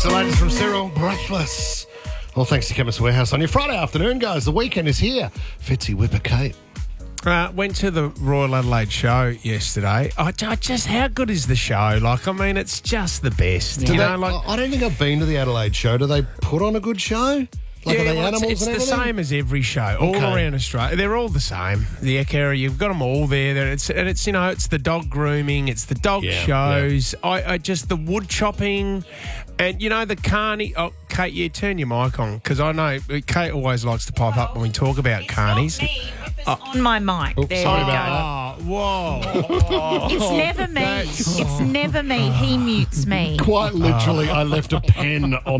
It's the latest from Cyril, Breathless. All thanks to Chemist Warehouse on your Friday afternoon, guys. The weekend is here. Fitzy, Whipper, Kate. Went to the Royal Adelaide show yesterday. I just, how good is the show? Like, I mean, it's just the best. I don't think I've been to the Adelaide show. Do they put on a good show? Like, are they animals it's and the everything? same as every show, all around Australia. They're all the same. The Echo, you've got them all there. It's the dog grooming, it's the dog shows. Yeah. I just the wood chopping, and the carny. Oh, Kate, turn your mic on because I know Kate always likes to pipe up when we talk about carnies. On my mic. Oops, there sorry we about go. Whoa. It's never me. It's never me. He mutes me. Quite literally, I left a pen on